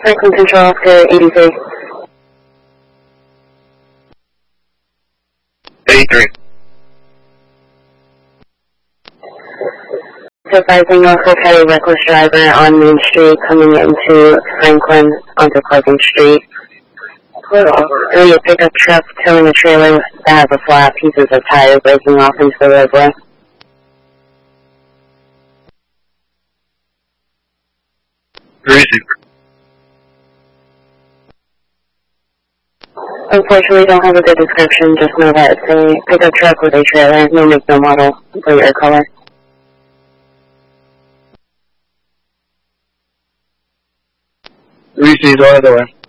Franklin Central to 83. 83. Advising also had a reckless driver on Main Street coming into Franklin onto Pleasant Street. A pickup truck towing a trailer that has a flat, pieces of tire breaking off into the roadway. Receiver. Unfortunately, don't have a good description, just know that it's a pickup truck with a trailer, no make, no model, plate or color. Receiver, either way.